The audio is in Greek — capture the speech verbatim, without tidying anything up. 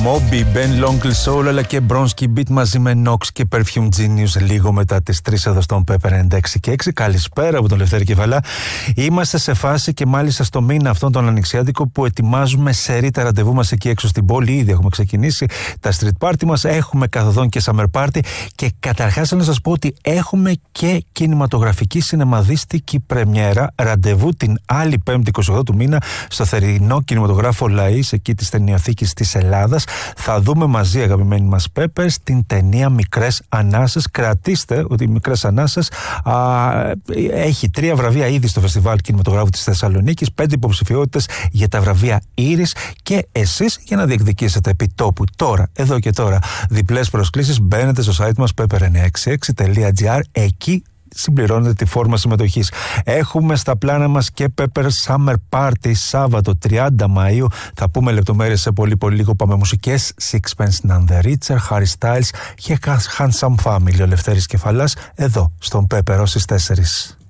Moby, Ben Lonkel Soul αλλά και Bronski Beat μαζί με Nox και Perfume Genius λίγο μετά τις τρεις εδώ στον Pepper ενενήντα έξι και έξι. Καλησπέρα από τον Λευτέρη Κεφαλά. Είμαστε σε φάση και μάλιστα στο μήνα αυτόν τον ανοιξιάτικο που ετοιμάζουμε σερί τα ραντεβού μας εκεί έξω στην πόλη. Ήδη έχουμε ξεκινήσει τα street party μας, έχουμε καθοδόν και summer party και καταρχάς να σας πω ότι έχουμε και κινηματογραφική σινεμαδίστικη πρεμιέρα ραντεβού την άλλη Πέμπτη είκοσι οκτώ του μήνα στο θερινό κινηματογράφο Λαΐς εκεί της Ταινιοθήκης της Ελλάδας. Θα δούμε μαζί, αγαπημένοι μας Peppers, την ταινία Μικρές Ανάσες. Κρατήστε ότι οι Μικρές Ανάσες α, έχει τρία βραβεία ήδη στο Φεστιβάλ Κινηματογράφου της Θεσσαλονίκης, πέντε υποψηφιότητες για τα βραβεία Ήρης και εσείς για να διεκδικήσετε επί τόπου τώρα, εδώ και τώρα, διπλές προσκλήσεις. Μπαίνετε στο site μας pepper εννιακόσια εξήντα έξι τελεία τζι άρ, εκεί συμπληρώνετε τη φόρμα συμμετοχής. Έχουμε στα πλάνα μας και Pepper Summer Party Σάββατο τριάντα Μαΐου. Θα πούμε λεπτομέρειες σε πολύ πολύ λίγο. Πάμε μουσικές. Sixpence None the Richer, Harry Styles και Handsome Family. Ο Λευτέρης Κεφαλάς εδώ στον Pepper ως τις τέσσερις.